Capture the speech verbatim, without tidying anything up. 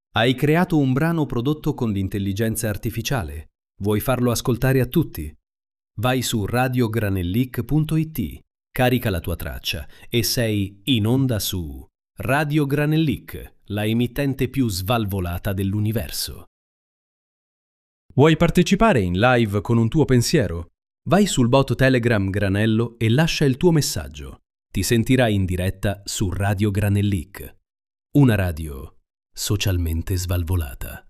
Hai creato un brano prodotto con l'intelligenza artificiale. Vuoi farlo ascoltare a tutti? Vai su radio granellic punto it, carica la tua traccia e sei in onda su Radio Granellic, la emittente più svalvolata dell'universo. Vuoi partecipare in live con un tuo pensiero? Vai sul bot Telegram Granello e lascia il tuo messaggio. Ti sentirai in diretta su Radio Granellic, una radio socialmente svalvolata.